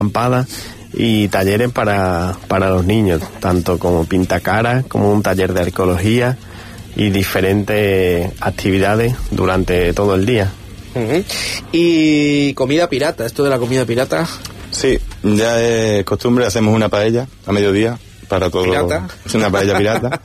estampadas y talleres para los niños, tanto como pintacaras, como un taller de arqueología y diferentes actividades durante todo el día. Uh-huh. Y comida pirata, esto de la comida pirata. Sí, ya es costumbre, hacemos una paella a mediodía para todo. ¿Pirata? Es una paella pirata.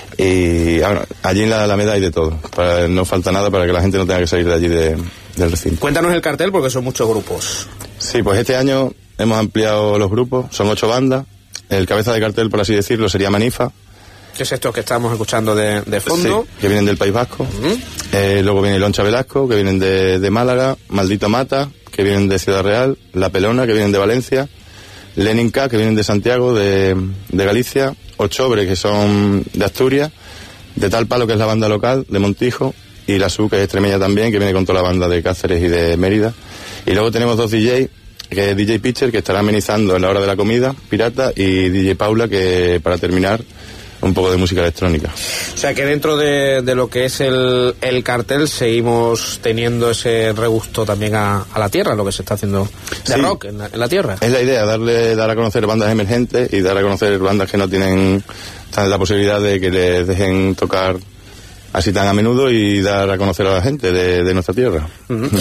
Y bueno, allí en la Alameda hay de todo, no falta nada para que la gente no tenga que salir de allí del recinto. Cuéntanos el cartel porque son muchos grupos. Sí, pues este año hemos ampliado los grupos, son 8 bandas. El cabeza de cartel, por así decirlo, sería Manifa. ¿Qué es esto que estamos escuchando de fondo? Sí, que vienen del País Vasco. Uh-huh. Luego viene Loncha Velasco, que vienen de Málaga. Maldito Mata, que vienen de Ciudad Real. La Pelona, que vienen de Valencia. Lenin K, que vienen de Santiago, de Galicia. Ochobre, que son de Asturias. De Tal Palo, que es la banda local, de Montijo. Y La Su, que es extremeña también, que viene con toda la banda de Cáceres y de Mérida. Y luego tenemos 2 DJs, que es DJ Pitcher, que estará amenizando en la hora de la comida pirata, y DJ Paula, que para terminar un poco de música electrónica. O sea que dentro de lo que es el cartel seguimos teniendo ese regusto también a la tierra, lo que se está haciendo de sí, rock en la tierra. Es la idea, dar a conocer bandas emergentes y dar a conocer bandas que no tienen la posibilidad de que les dejen tocar así tan a menudo y dar a conocer a la gente de nuestra tierra. Uh-huh.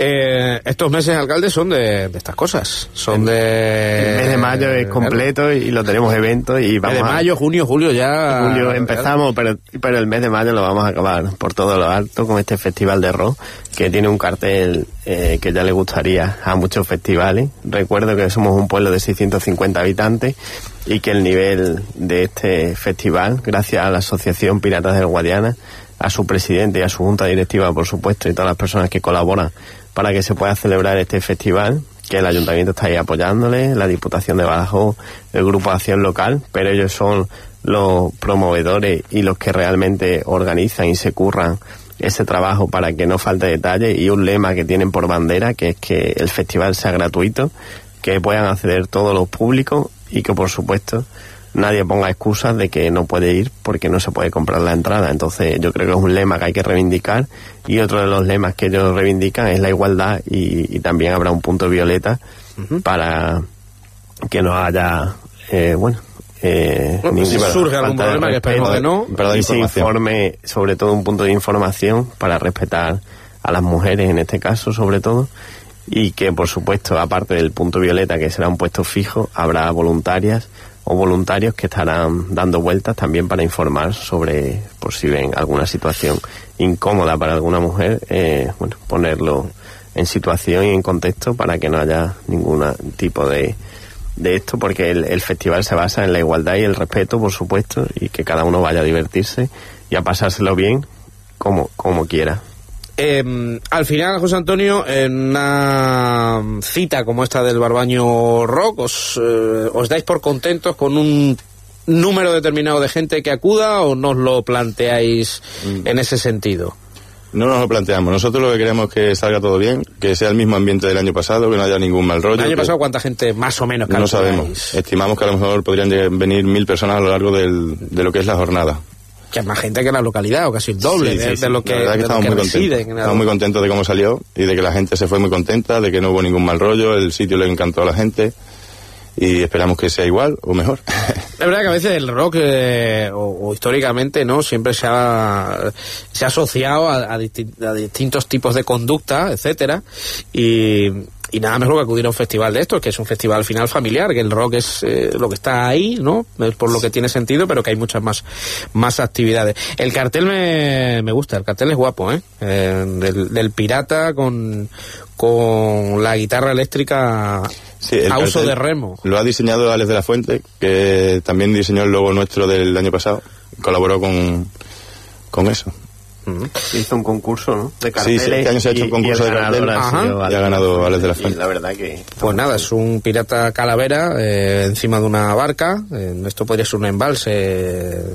Estos meses, alcalde, son de estas cosas. Son El mes de mayo es completo y lo tenemos eventos y vamos. De mayo, junio, julio ya. Julio empezamos, pero el mes de mayo lo vamos a acabar por todo lo alto con este festival de rock que tiene un cartel que ya le gustaría a muchos festivales. Recuerdo que somos un pueblo de 650 habitantes y que el nivel de este festival, gracias a la Asociación Piratas del Guadiana, a su presidente y a su junta directiva, por supuesto, y todas las personas que colaboran para que se pueda celebrar este festival, que el ayuntamiento está ahí apoyándole, la Diputación de Badajoz, el Grupo de Acción Local, pero ellos son los promovedores y los que realmente organizan y se curran ese trabajo para que no falte detalle, y un lema que tienen por bandera, que es que el festival sea gratuito, que puedan acceder todos los públicos y que, por supuesto, nadie ponga excusas de que no puede ir porque no se puede comprar la entrada. Entonces yo creo que es un lema que hay que reivindicar, y otro de los lemas que ellos reivindican es la igualdad, y también habrá un punto violeta uh-huh. para que no haya si surge algún problema, que esperemos que no, y se informe, sobre todo un punto de información para respetar a las mujeres en este caso sobre todo, y que por supuesto, aparte del punto violeta, que será un puesto fijo, habrá voluntarias o voluntarios que estarán dando vueltas también para informar sobre, por si ven alguna situación incómoda para alguna mujer, ponerlo en situación y en contexto para que no haya ningún tipo de esto, porque el festival se basa en la igualdad y el respeto, por supuesto, y que cada uno vaya a divertirse y a pasárselo bien como quiera. Al final, José Antonio, en una cita como esta del Barbaño Rock, ¿os dais por contentos con un número determinado de gente que acuda, o no os lo planteáis en ese sentido? No nos lo planteamos. Nosotros lo que queremos es que salga todo bien, que sea el mismo ambiente del año pasado, que no haya ningún mal rollo. ¿El año pasado cuánta gente más o menos calculáis? No sabemos. Estimamos que a lo mejor podrían venir 1.000 personas a lo largo de lo que es la jornada. Que es más gente que la localidad, o casi el doble de lo que, la verdad que estamos muy contentos. Estamos muy contentos de cómo salió y de que la gente se fue muy contenta, de que no hubo ningún mal rollo, el sitio le encantó a la gente y esperamos que sea igual o mejor. Es verdad que a veces el rock, o históricamente, ¿no?, siempre se ha asociado a distintos tipos de conducta, etcétera, y nada mejor que acudir a un festival de estos, que es un festival al final familiar, que el rock es lo que está ahí, ¿no?, es por lo que tiene sentido, pero que hay muchas más actividades. El cartel me gusta, el cartel es guapo, del pirata con la guitarra eléctrica a uso de remo. Lo ha diseñado Alex de la Fuente, que también diseñó el logo nuestro del año pasado, colaboró con eso. Hizo un concurso, ¿no?, de carteles. Sí, este año se ha hecho un concurso de carteles y ha ganado Alex de la Fuente. La verdad que... Pues nada, es un pirata calavera encima de una barca. Esto podría ser un embalse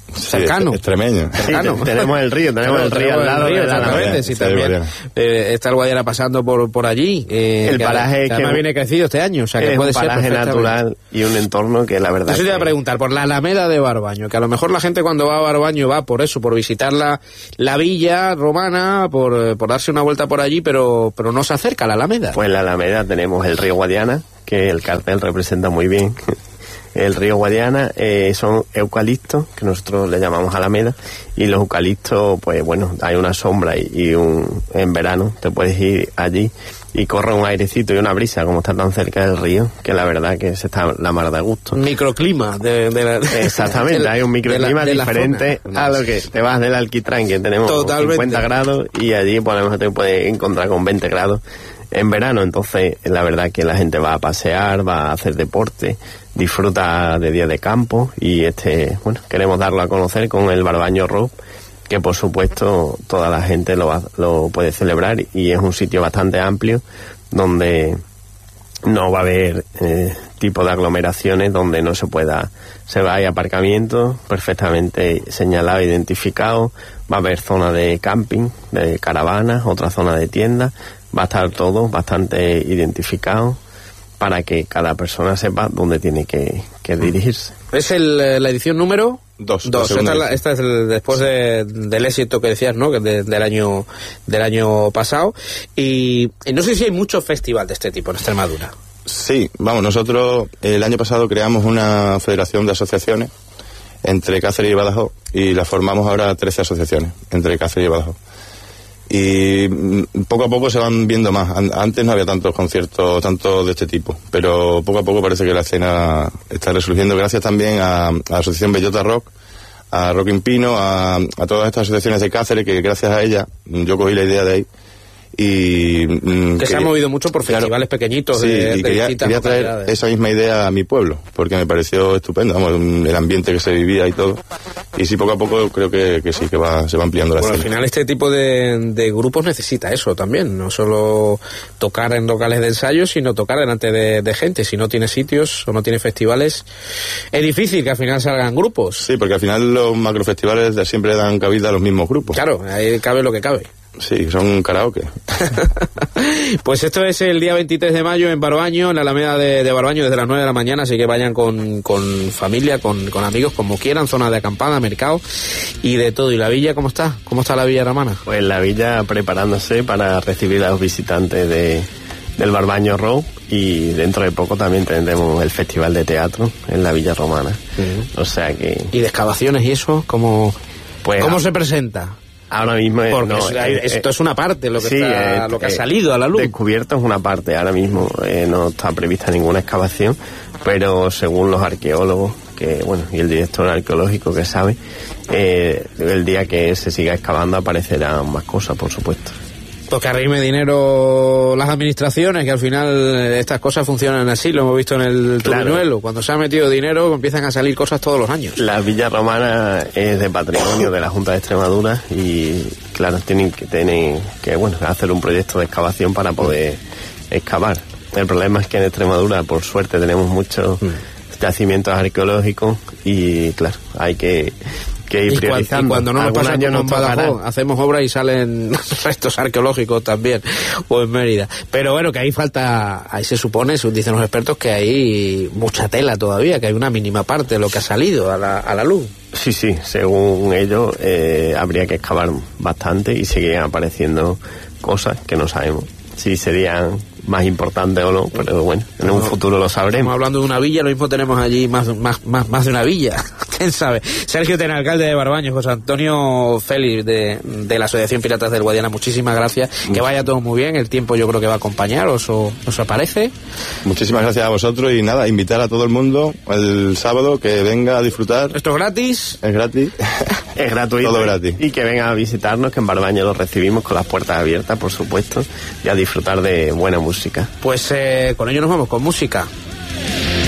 cercano. Extremeño. Sí, tenemos el río, al lado de la Alameda. Sí, también está el Guadiana pasando por allí. El paraje que además viene crecido este año, o sea que es puede un paraje ser natural y un entorno que la verdad. Eso te iba a preguntar, por la Alameda de Barbaño, que a lo mejor la gente cuando va a Barbaño va por eso, por visitar la villa romana, por darse una vuelta por allí, pero no se acerca a la Alameda. Pues en la Alameda tenemos el río Guadiana, que el cartel representa muy bien. El río Guadiana son eucaliptos, que nosotros le llamamos alameda, y los eucaliptos, pues bueno, hay una sombra y en verano te puedes ir allí y corre un airecito y una brisa, como está tan cerca del río, que la verdad que se está la mar de gusto. Microclima exactamente, hay un microclima diferente a lo que te vas del Alquitrán, que tenemos totalmente 50 grados, y allí por lo menos te puedes encontrar con 20 grados en verano. Entonces la verdad que la gente va a pasear, va a hacer deporte, disfruta de días de campo, y bueno, queremos darlo a conocer con el Barbaño Rock, que por supuesto toda la gente lo puede celebrar, y es un sitio bastante amplio donde no va a haber tipo de aglomeraciones, donde no se hay aparcamientos perfectamente señalados, identificados, va a haber zona de camping, de caravanas, otra zona de tiendas, va a estar todo bastante identificado para que cada persona sepa dónde tiene que dirigirse. ¿Es la edición número? 2. Esta es después del éxito que decías, ¿no? Que del año pasado. Y no sé si hay mucho festival de este tipo en Extremadura. Sí, vamos, nosotros el año pasado creamos una federación de asociaciones entre Cáceres y Badajoz, y la formamos ahora 13 asociaciones entre Cáceres y Badajoz. Y poco a poco se van viendo más. Antes no había tantos conciertos, tanto de este tipo, pero poco a poco parece que la escena está resurgiendo, gracias también a la Asociación Bellota Rock, a Rock Impino, a todas estas asociaciones de Cáceres, que gracias a ellas yo cogí la idea de ahí. Y que se ha movido mucho por festivales pequeñitos, sí, de quería traer esa misma idea a mi pueblo, porque me pareció estupendo, vamos, el ambiente que se vivía y todo. Y sí, poco a poco creo que sí, que se va ampliando la escena. Al final este tipo de grupos necesita eso también, no solo tocar en locales de ensayo, sino tocar delante de gente. Si no tiene sitios o no tiene festivales, es difícil que al final salgan grupos. Sí, porque al final los macrofestivales siempre dan cabida a los mismos grupos. Claro, ahí cabe lo que cabe. Sí, son karaoke. Pues esto es el día 23 de mayo en Barbaño, en la Alameda de Barbaño, desde las 9 de la mañana, así que vayan con familia, con amigos, como quieran, zona de acampada, mercado y de todo. ¿Y la villa cómo está? ¿Cómo está la villa romana? Pues la villa preparándose para recibir a los visitantes del Barbaño Rock, y dentro de poco también tendremos el festival de teatro en la villa romana. O sea que... ¿Y de excavaciones y eso? ¿Cómo se presenta? Ahora mismo esto es una parte lo que ha salido a la luz. Descubierto es una parte. Ahora mismo no está prevista ninguna excavación, pero según los arqueólogos y el director arqueológico que sabe, el día que se siga excavando aparecerán más cosas, por supuesto. Pues que arrime dinero las administraciones, que al final estas cosas funcionan así, lo hemos visto en el Turinuelo. Cuando se ha metido dinero empiezan a salir cosas todos los años. La villa romana es de patrimonio de la Junta de Extremadura, y claro, tienen que hacer un proyecto de excavación para poder excavar. El problema es que en Extremadura, por suerte, tenemos muchos yacimientos arqueológicos, y claro, hay que ir priorizando. Y cuando no nos pasa como en Badajoz, hacemos obras y salen restos arqueológicos también, o en Mérida. Pero bueno, que ahí se supone, dicen los expertos, que hay mucha tela todavía, que hay una mínima parte de lo que ha salido a la luz. Sí, según ellos habría que excavar bastante, y seguirían apareciendo cosas que no sabemos si serían más importante o no, pero bueno, en un futuro lo sabremos. Estamos hablando de una villa, lo mismo tenemos allí más de una villa, quién sabe. Sergio Tena, alcalde de Barbaño, José Antonio Félix de la Asociación Piratas del Guadiana, muchísimas gracias, que vaya todo muy bien, el tiempo yo creo que va a acompañar, ¿os parece? Muchísimas gracias a vosotros, y nada, invitar a todo el mundo el sábado que venga a disfrutar. ¿Esto es gratis? Es gratis. Es gratuito. Todo gratis. Y que venga a visitarnos, que en Barbaño los recibimos con las puertas abiertas, por supuesto, y a disfrutar de buena música. Pues con ello nos vamos con música.